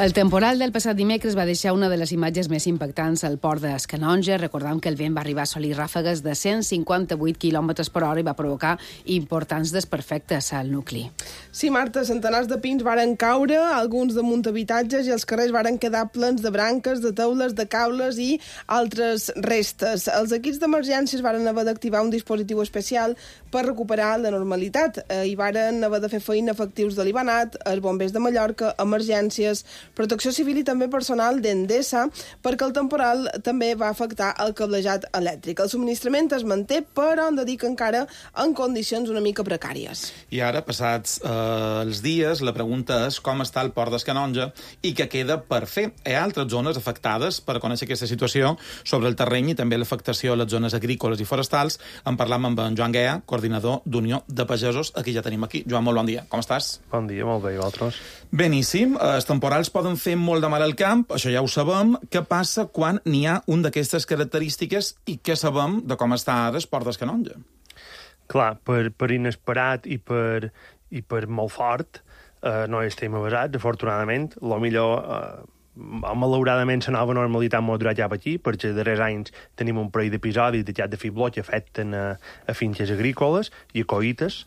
El temporal del passat dimecres va deixar una de les imatges més impactants al port d'Escanonja. Recordem que el vent va arribar a assolir ràfegues de 158 km per hora i va provocar importants desperfectes al nucli. Sí, Marta, centenars de pins varen caure, alguns damunt habitatges, i els carrers varen quedar plens de branques, de teules, de cables i altres restes. Els equips d'emergències varen haver d'activar un dispositiu especial per recuperar la normalitat. Hi varen haver de fer feina efectius de l'Ibanat, els bombers de Mallorca, emergències, Protecció Civil i també personal d'Endesa, perquè el temporal també va afectar el cablejat elèctric. El subministrament es manté, però hem de dir que encara en condicions una mica precàries. I ara, passats els dies, la pregunta és com està el port d'Escanonja i què queda per fer. Hi ha altres zones afectades per conèixer aquesta situació sobre el terreny i també l'afectació a les zones agrícoles i forestals. En parlam amb en Joan Guea, coordinador d'Unió de Pagesos, aquí ja tenim aquí. Joan, molt bon dia. Com estàs? Bon dia, molt bé, i vosaltres? Beníssim. Els temporals poden fer molt de mal al camp, això ja ho sabem. Què passa quan n'hi ha un d'aquestes característiques i què sabem de com està ara el port d'Escanonja? Clar, per inesperat i per molt fort no hi estem avasats, afortunadament. Lo millor, malauradament, la nova normalitat m'ha durat ja per aquí, perquè els darrers anys tenim un parell d'episodis de xat de fibló que afecten a finques agrícoles i a coïtes.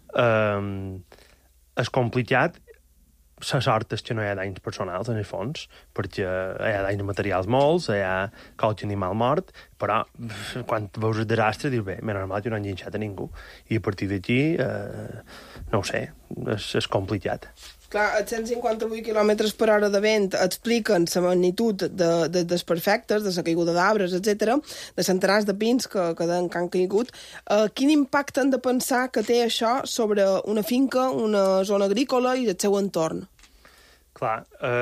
És complicat. La sort és que no hi ha danys personals, en el fons, perquè hi ha danys materials molts, hi ha qualque animal mort, però quan veus el desastre dius, bé, més normal que no han llençat a ningú. I a partir d'aquí, no ho sé, és complicat. Clar, els 158 km per hora de vent expliquen la magnitud de desperfectes, de la caiguda d'arbres, etc., de centenars de pins que han caigut. Quin impacte han de pensar que té això sobre una finca, una zona agrícola i el seu entorn? Clar,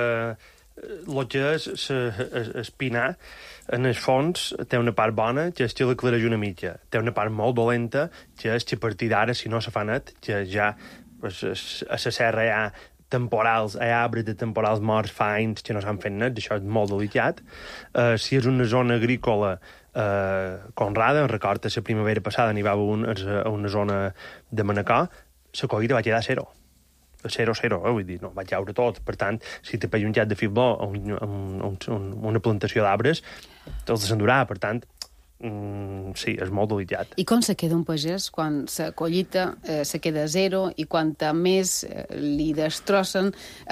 el que és espinar, en el fons, té una part bona, que és que l'aclareix una mica. Té una part molt dolenta, que és que a partir d'ara, si no se fa net, que ja a la serra hi ha temporals, hi ha arbres de temporals morts fa anys que no s'han fet net, això és molt delicat. Si és una zona agrícola conrada, recorda la primavera passada n'hi va haver a una zona de Manacor, la collita va quedar a zero. A zero, vull dir, no, va caure tot. Per tant, si te pega un xat de fibló a una plantació d'arbres, te'ls s'endurà. Per tant, sí, és molt delicat. I com se queda un pagès quan la collita se queda a zero i quanta més li destrossen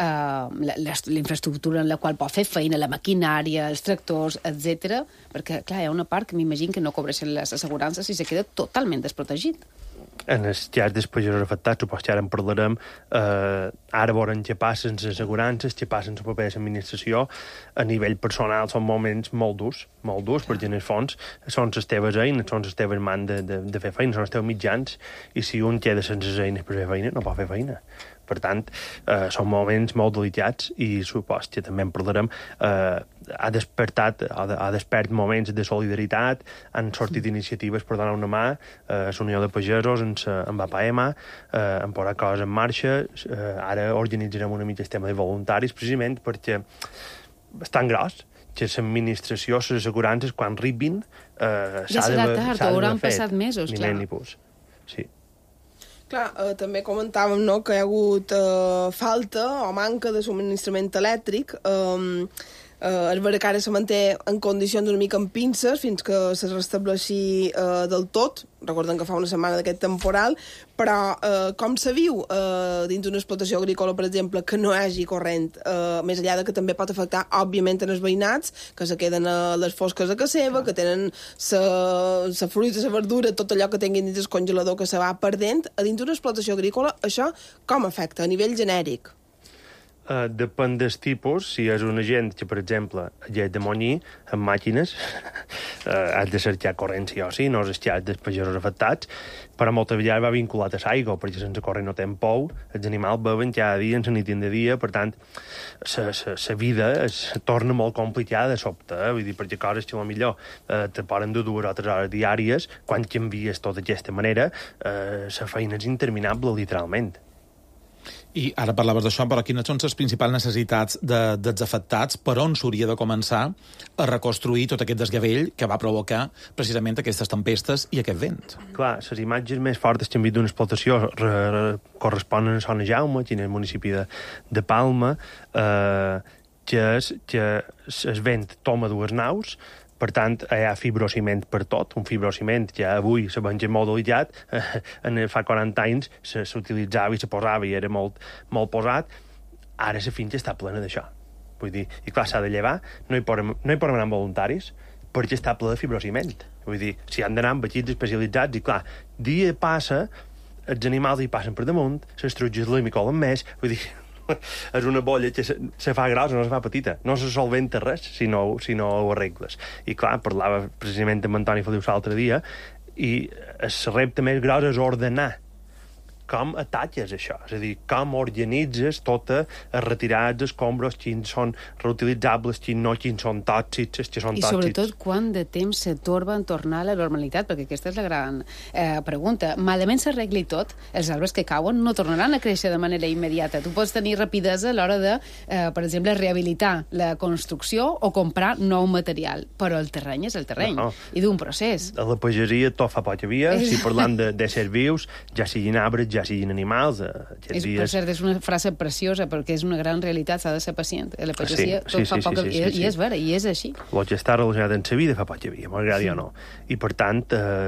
la infraestructura en la qual pot fer feina, la maquinària, els tractors, etc. Perquè, clar, hi ha una part que m'imagino que no cobreixen les assegurances i se queda totalment desprotegit. En els xats dels pagesos afectats, supos que ara en parlarem, ara veurem què passa amb les assegurances, què passa amb la pròpia administració. A nivell personal són moments molt durs, perquè en el fons són les teves eines, són les teves mans de fer feina, són els teus mitjans, i si un queda sense les eines per fer feina, no pot fer feina. Per tant, són moments molt delicats i supos que també en parlarem. Ha despert moments de solidaritat, han sortit iniciatives per donar una mà, la Unió de Pagesos, amb APM, en posar coses en marxa. Ara organitzarem una mica el tema de voluntaris, precisament perquè és tan gros que l'administració, les assegurances, quan arribin, ja serà tard, hauran passat mesos, clar. Ni pus. Sí. Clar, també comentàvem, no?, que hi ha hagut falta o manca de subministrament elèctric. És vera que ara se manté en condicions una mica amb pinces fins que se restableixi del tot. Recordem que fa una setmana d'aquest temporal, però com se viu dins d'una explotació agrícola, per exemple, que no hi hagi corrent, més enllà de que també pot afectar, òbviament, en els veïnats, que se queden a les fosques a casa seva, que tenen la fruita, la verdura, tot allò que tinguin dins el congelador que se va perdent. A dins d'una explotació agrícola, això com afecta a nivell genèric? Depèn del tipus. Si és una gent que, per exemple, llet de monyí amb màquines, has de cercar corrent sí o sí, no és el xat dels pagesos afectats, però moltes vegades va vinculat a l'aigua, perquè sense corrent no tenen pou, els animals beuen cada dia, en la nit i en de dia, per tant, la vida es torna molt complicada de sobte, vull dir, perquè coses que potser te poden dur 2 o 3 hores diàries, quan canvies tot d'aquesta manera, la feina és interminable, literalment. I ara parlaves d'això, però quines són les principals necessitats dels afectats? Per on s'hauria de començar a reconstruir tot aquest desgavell que va provocar precisament aquestes tempestes i aquest vent? Clar, les imatges més fortes que hem vist d'una explotació corresponen a Son Jaume, que és el municipi de Palma, que és que el vent toma dues naus, per tant, hi ha fibrociment per tot, un fibrociment que avui se menja molt utilitzat, fa 40 anys s'utilitzava i se posava i era molt, molt posat, ara la finca està plena d'això. Vull dir, i clar, s'ha de llevar, no hi poden anar voluntaris, perquè està ple de fibrociment. Vull dir, si han d'anar amb equips especialitzats, i clar, dia passa, els animals hi passen per damunt, les truges li colen més, vull dir, és una bolla que se fa grossa, no se fa petita. No se solventa res si no ho arregles. I clar, parlava precisament amb Antoni Feliu l'altre dia, i el repte més gros és ordenar com ataques això, és a dir, com organitzes tota els retirats, escombros, quins són reutilitzables, quins no, quins són tòxics, que són tòxics. I sobretot, quant de temps se torba en tornar a la normalitat, perquè aquesta és la gran pregunta. Malament s'arregli tot, els arbres que cauen no tornaran a créixer de manera immediata. Tu pots tenir rapidesa a l'hora de, per exemple, rehabilitar la construcció o comprar nou material, però el terreny és el terreny, i d'un procés. A la pagesia tot fa poc havia, si parlant d'éssers vius, ja siguin arbres, ja siguin animals. Per cert, és una frase preciosa, perquè és una gran realitat, s'ha de ser pacient. A la pagesia tot fa poc, i és vera, i és així. El que està relacionat amb la vida fa poc havia, m'agradi o no. I, per tant,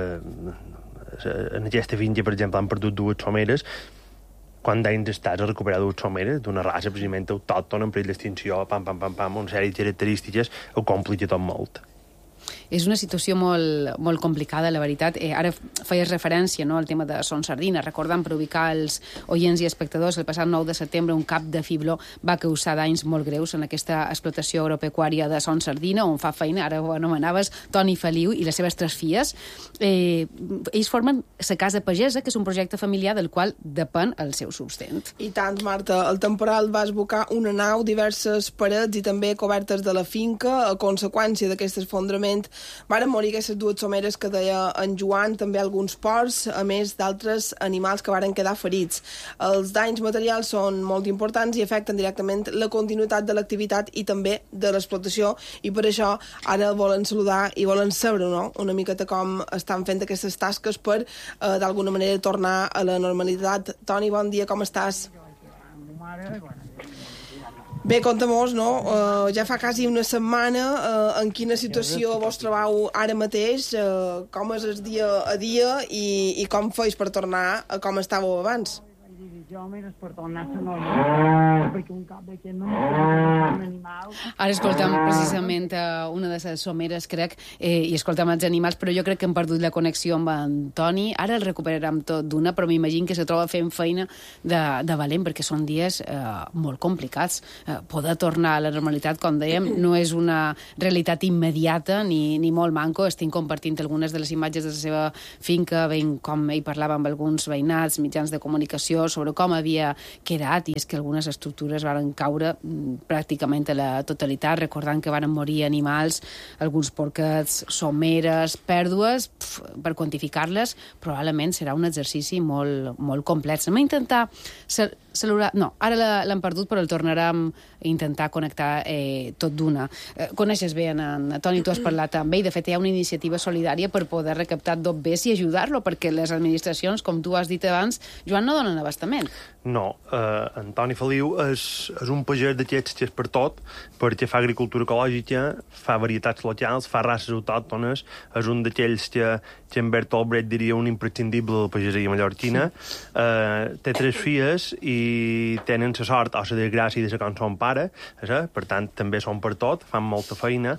en aquesta finca, per exemple, han perdut dues someres. Quant d'anys estàs a recuperar dues someres d'una raça precisament autòctona, en perill d'extinció, una sèrie de característiques, ho complica tot molt. És una situació molt complicada, la veritat. Ara feies referència, no, al tema de Son Sardina, recordant per ubicar els oients i espectadors, el passat 9 de setembre un cap de fibló va causar danys molt greus en aquesta explotació agropecuària de Son Sardina, on fa feina, ara ho anomenaves, Toni Feliu i les seves 3 filles. Ells formen la Casa Pagesa, que és un projecte familiar del qual depèn el seu sustent. I tant, Marta. El temporal va esbocar una nau, diverses parets i també cobertes de la finca. A conseqüència d'aquest esfondrament varen morir aquestes dues someres que deia en Joan, també alguns porcs, a més d'altres animals que varen quedar ferits. Els danys materials són molt importants i afecten directament la continuïtat de l'activitat i també de l'explotació, i per això ara volen saludar i volen saber, no?, una miqueta com estan fent aquestes tasques per, d'alguna manera, tornar a la normalitat. Toni, bon dia, com estàs? Bé, conta'm-nos, no? Ja fa quasi una setmana, en quina situació vos trobeu ara mateix, com és el dia a dia i com feis per tornar a com estàveu abans? Ara escoltem precisament una de les someres, crec, i escoltem els animals, però jo crec que hem perdut la connexió amb en Toni. Ara el recuperarem tot d'una, però m'imagino que se troba fent feina de valent, perquè són dies molt complicats. Poder tornar a la normalitat, com dèiem, no és una realitat immediata ni molt manco. Estic compartint algunes de les imatges de la seva finca, veient com ell parlava amb alguns veïnats, mitjans de comunicació, sobre com havia quedat, i és que algunes estructures van caure pràcticament a la totalitat, recordant que van morir animals, alguns porquets, someres, pèrdues. Per quantificar-les probablement serà un exercici molt complex. Anem a intentar saludar... No, ara l'hem perdut, però el tornarem a intentar connectar tot d'una. Coneixes bé en Toni, tu has parlat amb ell. De fet, hi ha una iniciativa solidària per poder recaptar dobbers i ajudar-lo, perquè les administracions, com tu has dit abans, Joan, no donen abastament. No, Antoni Feliu és un pagès d'aquests que és per tot, perquè fa agricultura ecològica, fa varietats locals, fa races autòctones, és un d'aquells que en Bertolt Brecht diria un imprescindible de la pagesia mallorquina. Té 3 filles i tenen la sort o la desgràcia de ser com son pare, per tant, també són per tot, fan molta feina,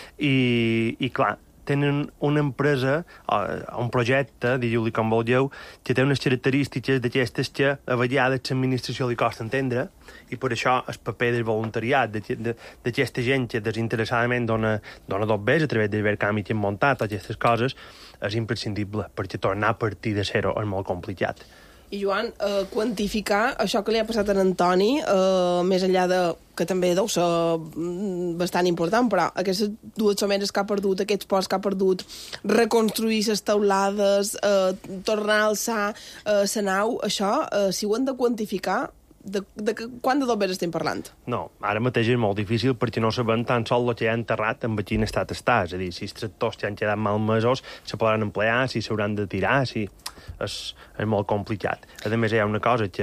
i clar, tenen una empresa, un projecte, digueu-li com vulgueu, que té unes característiques d'aquestes que a vegades l'administració li costa entendre, i per això el paper del voluntariat, d'aquesta gent que desinteressadament dona dobbers a través del Verkami que hem muntat, aquestes coses, és imprescindible, perquè tornar a partir de zero és molt complicat. I, Joan, quantificar això que li ha passat a Antoni, més enllà de que també deu ser bastant important, però aquestes dues someres que ha perdut, aquests porcs que ha perdut, reconstruir les teulades, tornar a alçar la nau, això, si ho hem de quantificar, de quant de dobbers estem parlant? No, ara mateix és molt difícil perquè no sabem tan sol el que hi ha enterrat en quin estat està. És a dir, si els tractors que han quedat malmesos se podran emplear, si s'hauran de tirar, si... És molt complicat. A més, hi ha una cosa que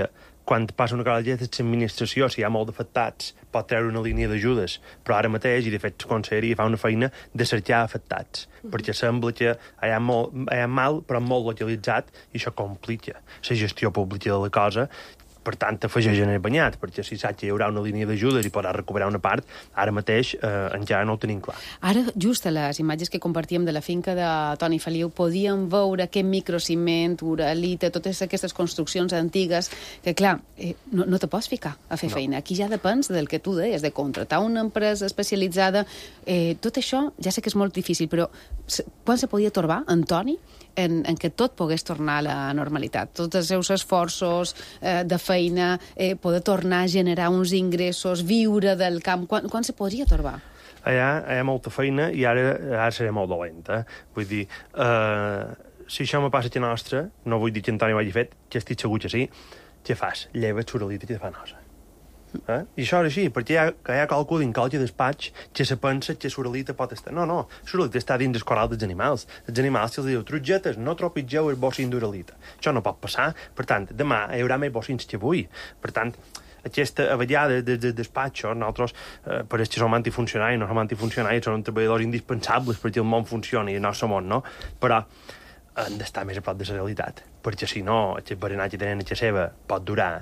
quan passa una cosa d'aquestes, l'administració, si hi ha molt d'afectats, pot treure una línia d'ajudes, però ara mateix, i de fet la conselleria fa una feina de cercar afectats, perquè sembla que hi ha mal, però molt localitzat, i això complica la gestió pública de la cosa. Per tant, afegeix en el banyat, perquè si saps que hi haurà una línia d'ajudes i podrà recuperar una part, ara mateix encara no ho tenim clar. Ara, just a les imatges que compartíem de la finca de Toni Feliu, podíem veure aquest microciment, uralita, totes aquestes construccions antigues, que clar, no te pots ficar a fer feina. Aquí ja depens del que tu deies, de contratar una empresa especialitzada. Tot això ja sé que és molt difícil, però quan se podia torbar, Antoni, en que tot pogués tornar a la normalitat? Tots els seus esforços de feina, poder tornar a generar uns ingressos, viure del camp, quan se podria torbar? Hi ha molta feina i ara seré molt dolenta. Vull dir, si això me passa a nostra, no vull dir que Antoni ho hagi fet, que estic segur que sí, què fas? Lleves suralita i te fa nosa. I això és així, perquè hi ha qualcú dins qualque despatx que se pensa que suralita pot estar. No, suralita està dins el corral dels animals. Els animals si els diu, trutgetes, no tropitgeu el bocin d'uralita. Això no pot passar. Per tant, demà hi haurà més bocins que avui. Per tant, aquesta avellada de despatxos, nosaltres, per això som antifuncionaris, no som antifuncionaris, som treballadors indispensables perquè el món funcioni, el nostre món, no? Però hem d'estar més a prop de la realitat, perquè si no, aquest berenar que tenen a casa seva pot durar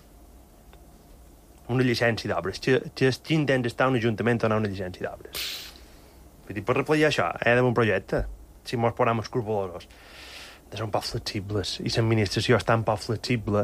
una llicència d'obres. Qui intenta estar a un ajuntament o anar a una llicència d'obres? Vull dir, per replegar això, d'un projecte, si mos posem escrupulosos, de ser un poc flexibles, i l'administració està un poc flexible.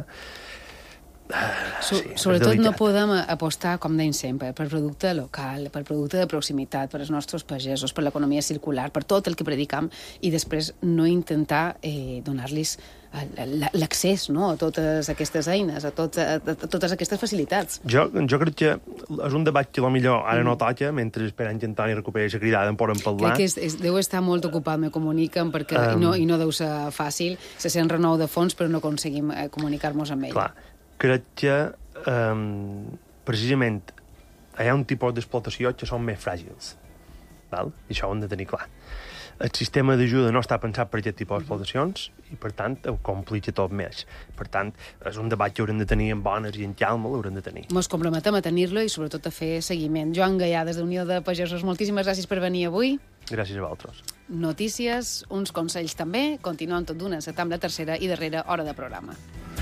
Sobretot no podem apostar, com deim sempre, per producte local, per producte de proximitat, per als nostres pagesos, per l'economia circular, per tot el que predicam, i després no intentar donar-los l'accés, no?, a totes aquestes eines, a totes aquestes facilitats. Jo crec que és un debat que millor ara no toca, mentre esperem que Antoni recuperi la cridada en poden parlar. Crec que deu estar molt ocupat, me comuniquen, perquè i no deu ser fàcil. Se sent renou de fons, però no aconseguim comunicar-nos amb ell. Clar, crec que precisament hi ha un tipus d'explotació que són més fràgils, val? I això ho hem de tenir clar. El sistema d'ajuda no està pensat per aquest tipus d'explotacions i, per tant, ho complica tot més. Per tant, és un debat que haurem de tenir en bones i en calma, l'haurem de tenir. Ens comprometem a tenir-lo i, sobretot, a fer seguiment. Joan Gaià, des d'Unió de Pagesos, moltíssimes gràcies per venir avui. Gràcies a vosaltres. Notícies, uns consells també. Continuem tot d'una, amb la tercera i darrera hora de programa.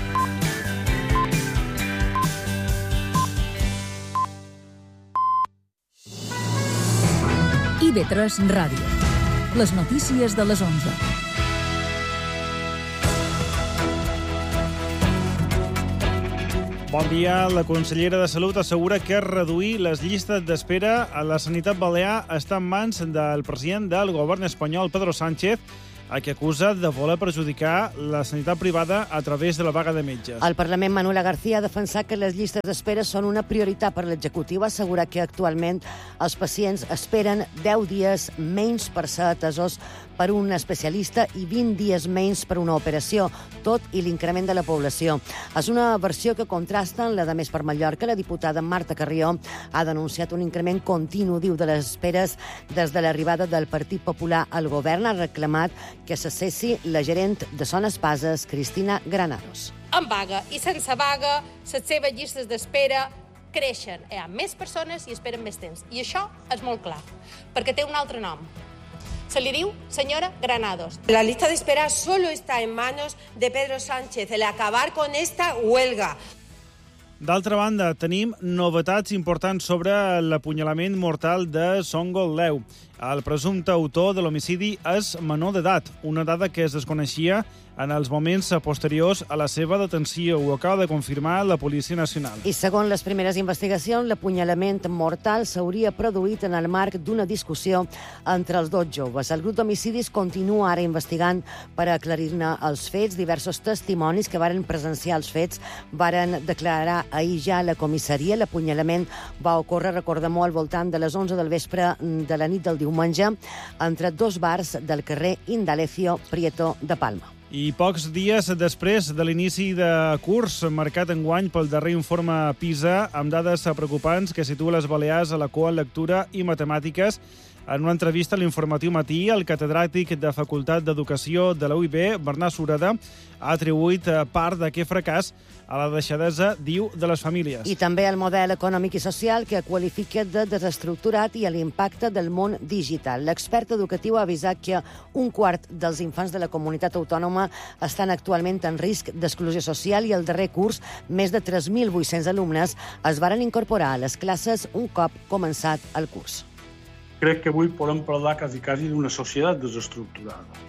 IB3 Ràdio. Les notícies de les 11. Bon dia. La consellera de Salut assegura que reduir les llistes d'espera a la sanitat balear està en mans del president del govern espanyol, Pedro Sánchez, a qui acusa de voler perjudicar la sanitat privada a través de la vaga de metges. El Parlament, Manuela García, ha defensat que les llistes d'espera són una prioritat per l'executiu. Ha assegurat que actualment els pacients esperen 10 dies menys per ser atesos per un especialista i 20 dies menys per una operació, tot i l'increment de la població. És una versió que contrasta amb la de Més per Mallorca. La diputada Marta Carrió ha denunciat un increment continu, diu, de les esperes des de l'arribada del Partit Popular al govern. Ha reclamat que se cessi la gerent de Son Espases, Cristina Granados. Amb vaga i sense vaga, les seves llistes d'espera creixen. Hi ha més persones i esperen més temps. I això és molt clar, perquè té un altre nom. Se li diu senyora Granados. La lista de espera solo está en manos de Pedro Sánchez, el acabar con esta huelga. D'altra banda, tenim novetats importants sobre l'apunyalament mortal de Songol Leu. El presumpte autor de l'homicidi és menor d'edat, una dada que es desconeixia en els moments posteriors a la seva detenció. Ho acaba de confirmar la Policia Nacional. I segons les primeres investigacions, l'apunyalament mortal s'hauria produït en el marc d'una discussió entre els dos joves. El grup d'homicidis continua ara investigant per aclarir-ne els fets. Diversos testimonis que varen presenciar els fets varen declarar ahir ja a la comissaria. L'apunyalament va ocórrer, recordem-ho, al voltant de les 11 del vespre de la nit del diumenge entre dos bars del carrer Indalecio Prieto de Palma. I pocs dies després de l'inici de curs marcat enguany pel darrer informe PISA, amb dades preocupants que situa les Balears a la cua en lectura i matemàtiques, En una entrevista a l'Informatiu Matí, el catedràtic de Facultat d'Educació de la UIB, Bernat Sureda, ha atribuït part d'aquest fracàs a la deixadesa, diu, de les famílies. I també el model econòmic i social que qualifica de desestructurat i l'impacte del món digital. L'expert educatiu ha avisat que un quart dels infants de la comunitat autònoma estan actualment en risc d'exclusió social i el darrer curs més de 3.800 alumnes es varen incorporar a les classes un cop començat el curs. Crec que avui podem parlar quasi d'una societat desestructurada.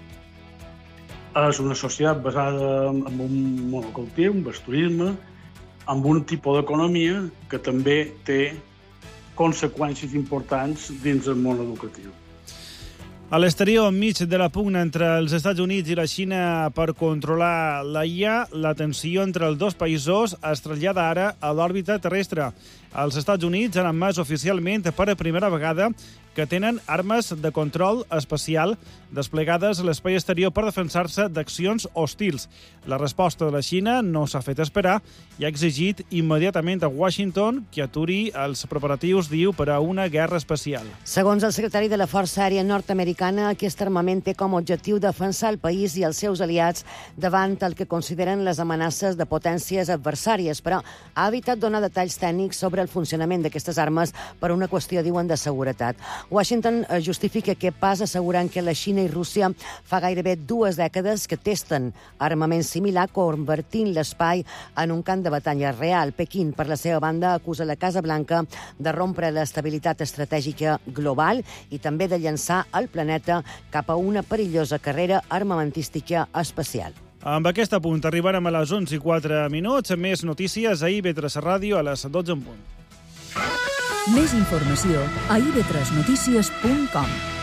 És una societat basada en un monocultiu, un pasturisme, amb un tipus d'economia que també té conseqüències importants dins del món educatiu. A l'exterior, enmig de la pugna entre els Estats Units i la Xina per controlar la IA, la tensió entre els dos països es trasllada ara a l'òrbita terrestre. Els Estats Units han admès oficialment per primera vegada que tenen armes de control espacial desplegades a l'espai exterior per defensar-se d'accions hostils. La resposta de la Xina no s'ha fet esperar i ha exigit immediatament a Washington que aturi els preparatius, diu, per a una guerra espacial. Segons el secretari de la Força Aèria Nord-americana, aquest armament té com a objectiu defensar el país i els seus aliats davant el que consideren les amenaces de potències adversàries, però ha evitat donar detalls tècnics sobre el funcionament d'aquestes armes per una qüestió, diuen, de seguretat. Washington justifica aquest pas assegurant que la Xina i Rússia fa gairebé 2 dècades que testen armament similar, convertint l'espai en un camp de batalla real. Pequín, per la seva banda, acusa la Casa Blanca de rompre l'estabilitat estratègica global i també de llançar el planeta cap a una perillosa carrera armamentística espacial. Amb aquest punt arribarem a les 11:04. Més notícies a IB3 Ràdio a les 12 en punt. Més informació a ib3notícies.com.